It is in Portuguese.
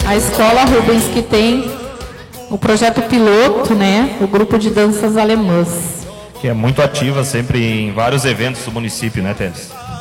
a escola Rubens, que tem o projeto piloto, né? O grupo de danças alemãs. Que é muito ativa sempre em vários eventos do município, né, Tênis?